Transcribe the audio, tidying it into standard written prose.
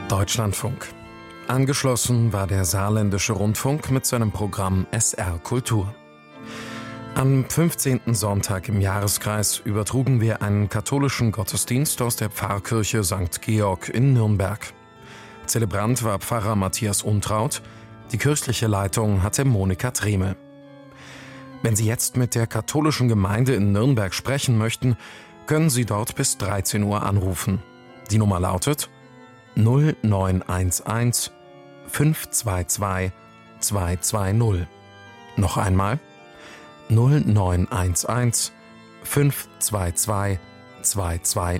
Deutschlandfunk. Angeschlossen war der Saarländische Rundfunk mit seinem Programm SR Kultur. Am 15. Sonntag im Jahreskreis übertrugen wir einen katholischen Gottesdienst aus der Pfarrkirche St. Georg in Nürnberg. Zelebrant war Pfarrer Matthias Untraut, die kirchliche Leitung hatte Monika Tremel. Wenn Sie jetzt mit der katholischen Gemeinde in Nürnberg sprechen möchten, können Sie dort bis 13 Uhr anrufen. Die Nummer lautet 0911 522 220. Noch einmal 0911 522 220.